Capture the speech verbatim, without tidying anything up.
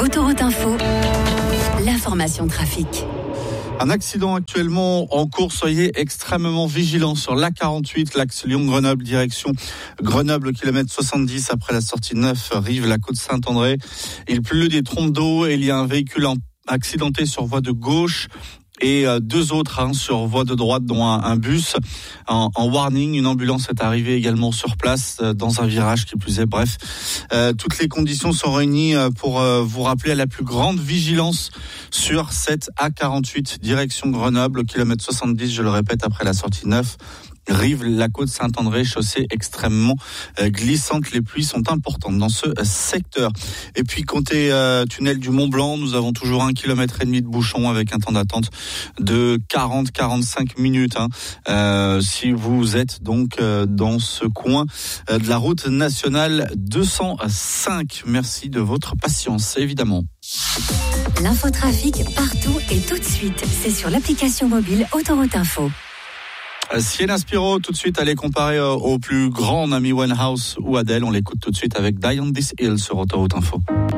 Autoroute Info, l'information trafic. Un accident actuellement en cours, soyez extrêmement vigilants sur l'A quarante-huit, l'axe Lyon-Grenoble, direction Grenoble, kilomètre soixante-dix, après la sortie neuf, rive la côte Saint-André. Il pleut des trompes d'eau et il y a un véhicule accidenté sur voie de gauche et deux autres hein, sur voie de droite, dont un, un bus en, en warning. Une ambulance est arrivée également sur place euh, dans un virage qui plus est. Bref, euh, toutes les conditions sont réunies pour euh, vous rappeler à la plus grande vigilance sur cette A quarante-huit direction Grenoble, kilomètre soixante-dix, je le répète, après la sortie neuf. Rive la côte Saint-André, chaussée extrêmement euh, glissante. Les pluies sont importantes dans ce euh, secteur. Et puis côté euh, tunnel du Mont Blanc, nous avons toujours un kilomètre et demi de bouchon avec un temps d'attente de quarante à quarante-cinq minutes. Hein. Euh, si vous êtes donc euh, dans ce coin euh, de la route nationale deux cent cinq. Merci de votre patience, évidemment. L'infotrafic partout et tout de suite. C'est sur l'application mobile Autoroute Info. Sienna Spiro, tout de suite, allez comparer au plus grand Amy Winehouse ou Adele. On l'écoute tout de suite avec Die on This Hill sur Autoroute Info.